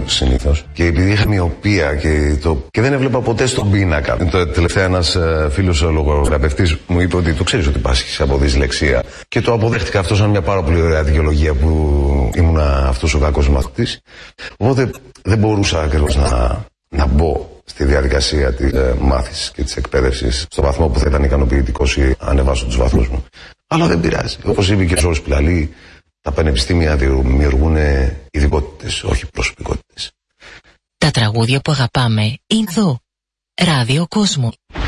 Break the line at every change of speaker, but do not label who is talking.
συνήθως. Και επειδή είχα μοιοπία και δεν έβλεπα ποτέ στον πίνακα. Τελευταία ένας φίλος λογογραφευτής μου είπε ότι το ξέρεις ότι πάσχεις από δυσλεξία. Και το αποδέχτηκα αυτό σαν μια πάρα πολύ ωραία δικαιολογία που ήμουνα αυτός ο κακός μαθητής. Οπότε δεν μπορούσα ακριβώς να μπω στη διαδικασία της μάθησης και της εκπαίδευσης στο βαθμό που θα ήταν ικανοποιητικός ή ανεβάσω τους βαθμούς μου. Αλλά δεν πειράζει. Όπως είπε και ο Ζόρις Πιλαλή, τα πανεπιστήμια δημιουργούν ειδικότητες, όχι προσωπικότητες.
Τα τραγούδια που αγαπάμε είναι εδώ. Ράδιο Κόσμο.